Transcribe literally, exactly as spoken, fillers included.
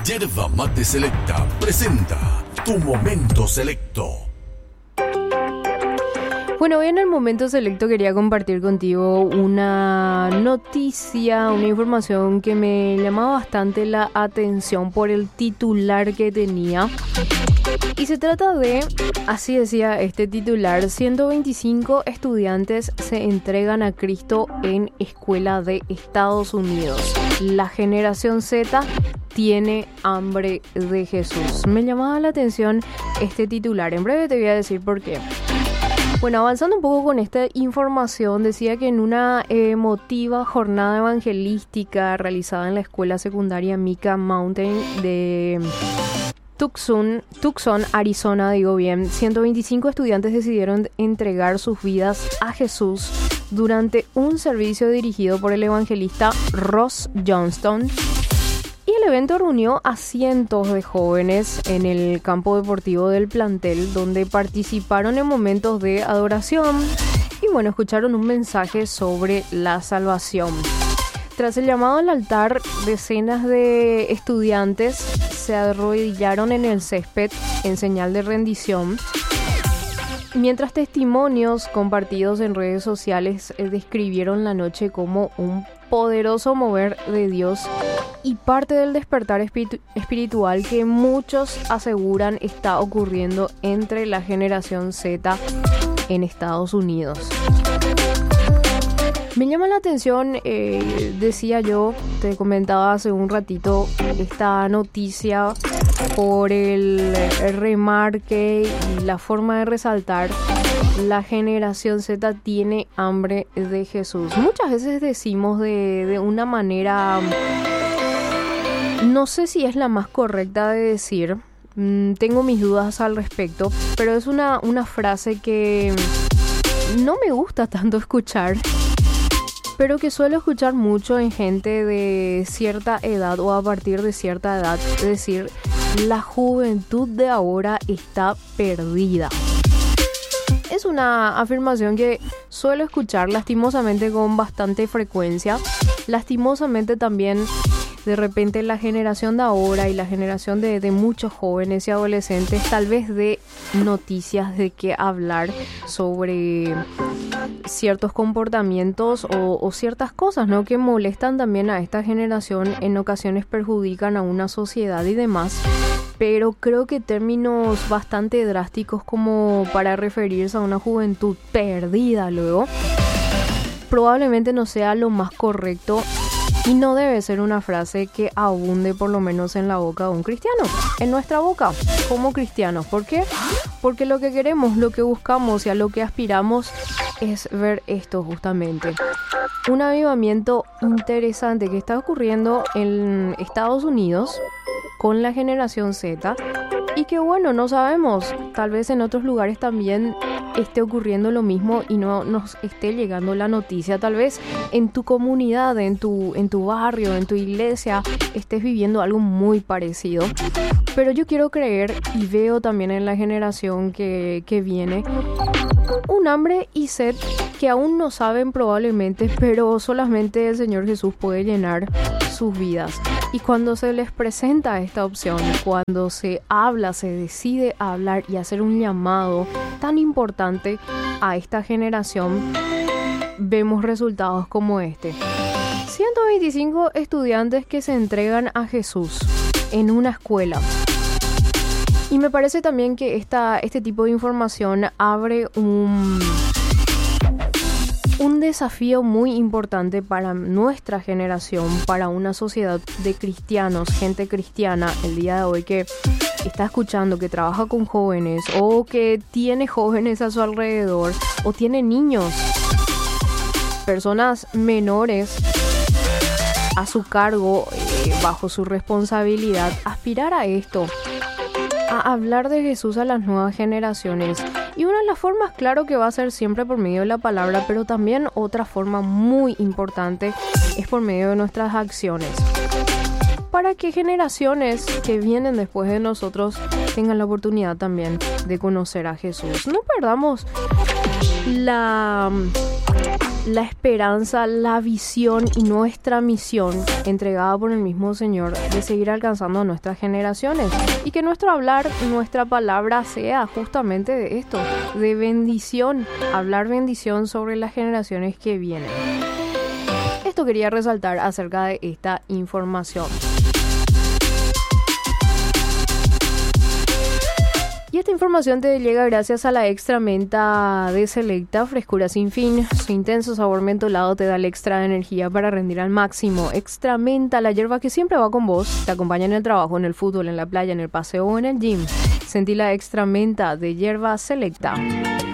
Yerba Mate Selecta presenta Tu Momento Selecto. Bueno, hoy en el Momento Selecto quería compartir contigo una noticia, una información que me llamaba bastante la atención por el titular que tenía. Y se trata de, así decía este titular, ciento veinticinco estudiantes se entregan a Cristo en escuela de Estados Unidos. La generación Z tiene hambre de Jesús. Me llamaba la atención este titular. En breve te voy a decir por qué. Bueno, avanzando un poco con esta información, decía que en una emotiva jornada evangelística realizada en la escuela secundaria Mika Mountain de Tucson, Tucson, Arizona, digo bien, ciento veinticinco estudiantes decidieron entregar sus vidas a Jesús durante un servicio dirigido por el evangelista Ross Johnston. Y el evento reunió a cientos de jóvenes en el campo deportivo del plantel, donde participaron en momentos de adoración y bueno, escucharon un mensaje sobre la salvación. Tras el llamado al altar, decenas de estudiantes se arrodillaron en el césped en señal de rendición, mientras testimonios compartidos en redes sociales describieron la noche como un poderoso mover de Dios y parte del despertar espiritu- espiritual que muchos aseguran está ocurriendo entre la generación Z en Estados Unidos. Me llama la atención, eh, decía yo, te comentaba hace un ratito, esta noticia por el, el remarque y la forma de resaltar. La generación Z tiene hambre de Jesús. Muchas veces decimos de, de una manera, no sé si es la más correcta de decir, mm, tengo mis dudas al respecto, pero es una, una frase que no me gusta tanto escuchar, pero que suelo escuchar mucho en gente de cierta edad o a partir de cierta edad, es decir, la juventud de ahora está perdida. Es una afirmación que suelo escuchar lastimosamente con bastante frecuencia. Lastimosamente también de repente la generación de ahora y la generación de, de muchos jóvenes y adolescentes tal vez de noticias de qué hablar sobre ciertos comportamientos o, o ciertas cosas, ¿no?, que molestan también a esta generación, en ocasiones perjudican a una sociedad y demás. Pero creo que términos bastante drásticos como para referirse a una juventud perdida luego probablemente no sea lo más correcto y no debe ser una frase que abunde por lo menos en la boca de un cristiano, en nuestra boca como cristianos. ¿Por qué? Porque lo que queremos, lo que buscamos y a lo que aspiramos es ver esto justamente. Un avivamiento interesante que está ocurriendo en Estados Unidos con la generación Z y que bueno, no sabemos, tal vez en otros lugares también esté ocurriendo lo mismo y no nos esté llegando la noticia. Tal vez en tu comunidad, en tu, en tu barrio, en tu iglesia estés viviendo algo muy parecido. Pero yo quiero creer y veo también en la generación que, que viene un hambre y sed que aún no saben probablemente, pero solamente el Señor Jesús puede llenar sus vidas. Y cuando se les presenta esta opción, cuando se habla, se decide hablar y hacer un llamado tan importante a esta generación, vemos resultados como este. ciento veinticinco estudiantes que se entregan a Jesús en una escuela. Y me parece también que esta, este tipo de información abre un... un desafío muy importante para nuestra generación, para una sociedad de cristianos, gente cristiana el día de hoy que está escuchando, que trabaja con jóvenes o que tiene jóvenes a su alrededor o tiene niños, personas menores a su cargo, eh, bajo su responsabilidad. Aspirar a esto, a hablar de Jesús a las nuevas generaciones. Y una de las formas, claro que va a ser siempre por medio de la palabra, pero también otra forma muy importante es por medio de nuestras acciones. Para que generaciones que vienen después de nosotros tengan la oportunidad también de conocer a Jesús. No perdamos la la esperanza, la visión y nuestra misión entregada por el mismo Señor de seguir alcanzando a nuestras generaciones y que nuestro hablar, nuestra palabra sea justamente de esto, de bendición, hablar bendición sobre las generaciones que vienen. Esto quería resaltar acerca de esta información. Y esta información te llega gracias a la extra menta de Selecta, frescura sin fin. Su intenso sabor mentolado te da el extra de energía para rendir al máximo. Extra menta, la hierba que siempre va con vos, te acompaña en el trabajo, en el fútbol, en la playa, en el paseo o en el gym. Sentí la extra menta de hierba Selecta.